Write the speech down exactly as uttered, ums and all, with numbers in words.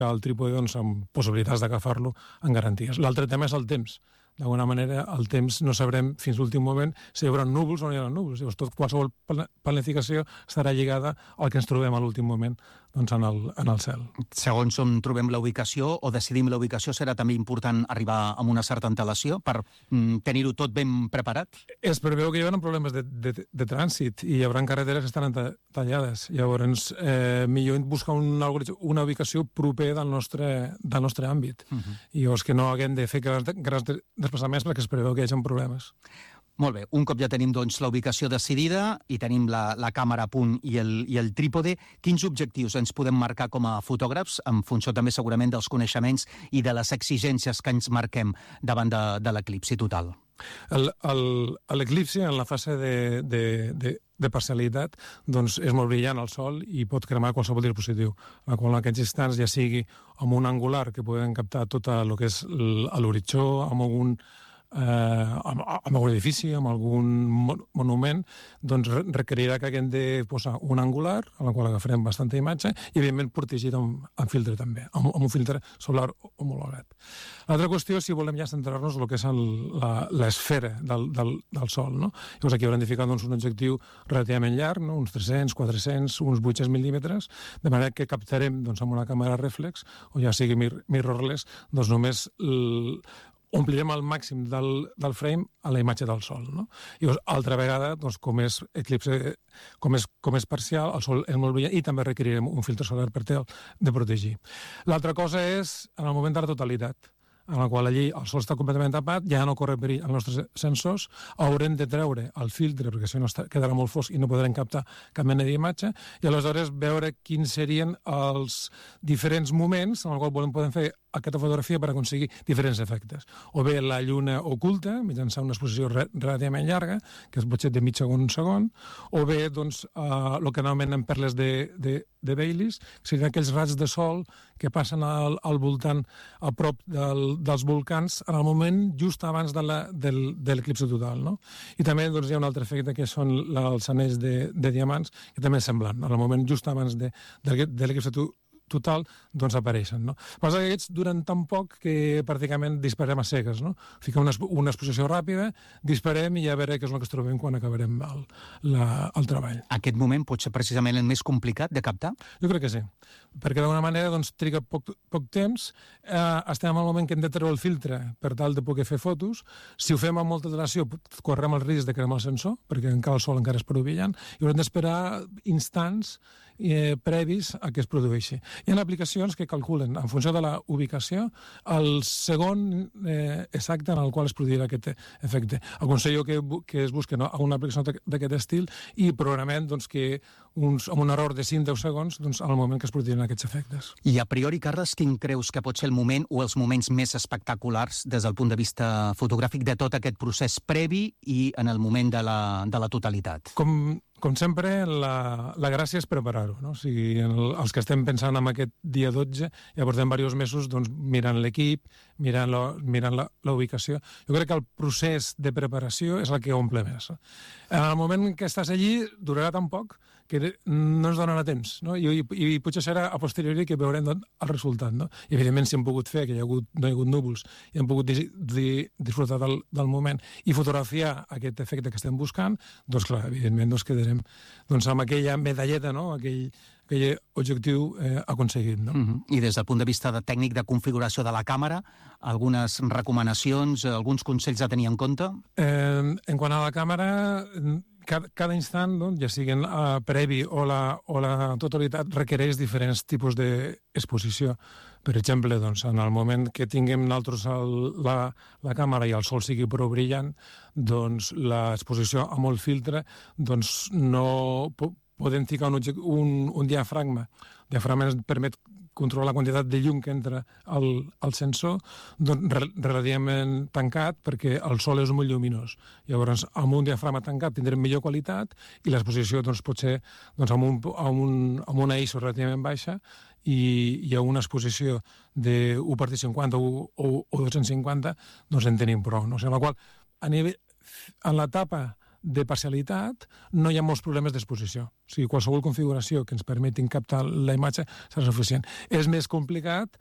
el trípode doncs, amb possibilitats d'agafar-lo en garanties. L'altre tema és el temps. D'alguna manera, el temps no sabrem fins l'últim moment si hi haurà núvols o no hi haurà núvols. Llavors, tot, qualsevol planificació estarà lligada al que ens trobem a l'últim moment doncs, en, el, en el cel. Segons on trobem la ubicació o decidim la ubicació, serà també important arribar amb una certa antelació per mm, tenir-ho tot ben preparat? Es preveu que hi haurà problemes de, de, de trànsit i hi haurà carreteres que estaran tallades. Llavors, eh, millor buscar una, una ubicació proper del nostre, del nostre àmbit. Uh -huh. I llavors que no haguem de fer grans, grans desplaçaments perquè es preveu que hi hagi problemes. Molt bé, un cop ja tenim doncs, la ubicació decidida i tenim la, la càmera a punt i el, i el trípode, quins objectius ens podem marcar com a fotògrafs, en funció també segurament dels coneixements i de les exigències que ens marquem davant de, de l'eclipsi total? L'eclipsi, en la fase de, de, de, de parcialitat, doncs és molt brillant al sol i pot cremar qualsevol dispositiu, en qual en aquests instants ja sigui amb un angular que podem captar tot el que és l'horitzó, amb algun Eh, amb, amb algun edifici, amb algun monument, doncs requerirà que haguem de posar un angular, a la qual agafarem bastanta imatge, i evidentment protegit amb, amb filtre també, amb, amb un filtre solar homologat. L'altra qüestió és si volem ja centrar-nos en el que és l'esfera del, del, del Sol, no? Llavors aquí haurem de ficar doncs, un objectiu relativament llarg, no? Uns tres-cents, quatre-cents, uns vuit-cents mil·límetres, de manera que captarem doncs, amb una càmera reflex, o ja sigui mir mirrorless, doncs només l, omplirem al màxim del, del frame a la imatge del Sol. No? I llavors, altra vegada, doncs, com és eclipse, com és, com és parcial, el Sol és molt brillant i també requerirem un filtre solar per tal de protegir. L'altra cosa és en el moment de la totalitat, en la qual allí el sol està completament tapat, ja no corre perill els nostres sensors, haurem de treure el filtre, perquè si no està, quedarà molt fosc i no podrem captar cap mena d'imatge, i aleshores veure quins serien els diferents moments en els quals podem, podem fer aquesta fotografia per aconseguir diferents efectes. O bé la lluna oculta, mitjançant una exposició re relativament llarga, que és potser de mig segon a un segon, o bé doncs, eh, el que anomenen perles de, de, de Baileys, que serien aquells raigs de sol que passen al, al voltant, a prop del, dels volcans, en el moment just abans de l'eclipsi total. No? I també doncs, hi ha un altre efecte que són la, els anells de, de diamants, que també és semblant, en el moment just abans de, de, de l'eclipsi total, doncs apareixen. No? Però aquests duren tan poc que pràcticament disparem a cegues. No? Fiquem una, una exposició ràpida, disparem i ja veurem què és el que es trobem quan acabarem el, la, el treball. Aquest moment pot ser precisament el més complicat de captar? Jo crec que sí, perquè d'alguna manera doncs, triga poc, poc temps, eh, estem al moment que hem de treure el filtre per tal de poder fer fotos. Si ho fem amb molta dilació, correm el risc de cremar el sensor, perquè encara el sol encara és prou brillant, i haurem d'esperar instants eh, previs a que es produeixi. Hi ha aplicacions que calculen, en funció de la ubicació, el segon eh, exacte en el qual es produirà aquest efecte. Aconsello que, que es busquen una aplicació d'aquest estil i programem doncs, que uns, amb un error de cinc a deu segons doncs, al moment que es produiran aquests efectes. I a priori, Carles, quin creus que pot ser el moment o els moments més espectaculars des del punt de vista fotogràfic de tot aquest procés previ i en el moment de la, de la totalitat? Com... Com sempre, la, la gràcia és preparar-ho. No? O sigui, el, els que estem pensant en aquest dia dotze, ja portem diversos mesos doncs, mirant l'equip, mirant, la, mirant la, la ubicació. Jo crec que el procés de preparació és el que omple més. En el moment que estàs allí, durarà tan poc que no ens donarà temps. No? I, i, i potser serà a posteriori que veurem doncs, el resultat. No? I, evidentment, si hem pogut fer, que hi ha hagut, no hi ha hagut núvols, i hem pogut di, di, disfrutar del, del moment i fotografiar aquest efecte que estem buscant, doncs, clar, evidentment, doncs, quedarem doncs, amb aquella medalleta, no? aquell, aquell objectiu eh, aconseguit. No? Uh-huh. I des del punt de vista de tècnic de configuració de la càmera, algunes recomanacions, alguns consells a tenir en compte? Eh, en quant a la càmera, cada, cada instant, doncs, ja siguin uh, previ o la, o la totalitat, requereix diferents tipus d'exposició. Per exemple, doncs, en el moment que tinguem nosaltres el, la, la càmera i el sol sigui prou brillant, doncs l'exposició amb el filtre doncs, no podem ficar un, un, un diafragma. El diafragma ens permet controlar la quantitat de llum que entra al, al sensor doncs, relativament tancat perquè el sol és molt lluminós. Llavors, amb un diafragma tancat tindrem millor qualitat i l'exposició doncs, pot ser doncs, amb, un, amb, un, amb una I S O relativament baixa i hi ha una exposició de u per cinquanta o, o, o dos-cents cinquanta, doncs en tenim prou. No? O sigui, en la qual, a nivell, en l'etapa de parcialitat, no hi ha molts problemes d'exposició. O sigui, qualsevol configuració que ens permetin captar la imatge serà suficient. És més complicat